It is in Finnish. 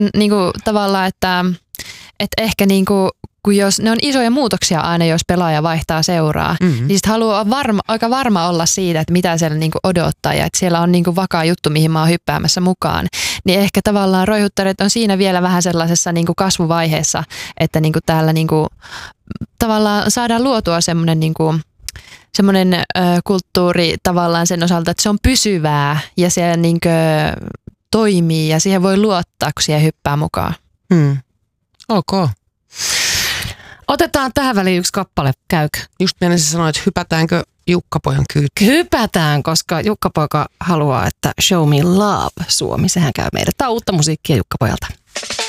niinku tavallaan, että ehkä niinku, kun jos ne on isoja muutoksia aina, jos pelaaja vaihtaa seuraa, niin sit haluaa aika varma olla siitä, että mitä siellä niinku odottaa ja että siellä on niinku vakaa juttu, mihin mä oon hyppäämässä mukaan. Niin ehkä tavallaan Roihuttarit on siinä vielä vähän sellaisessa niinku kasvuvaiheessa, että niinku täällä niinku, tavallaan saadaan luotua semmoinen niinku, kulttuuri tavallaan sen osalta, että se on pysyvää ja se niinku toimii ja siihen voi luottaa, kun siihen hyppää mukaan. Ok. Otetaan tähän väliin yksi kappale, käykö? Just meinasin sanoa, että hypätäänkö Jukka-pojan kyytiin? Hypätään, koska Jukka-poika haluaa, että Show Me Love Suomi, sehän käy meille. Tämä on uutta musiikkia Jukka-pojalta.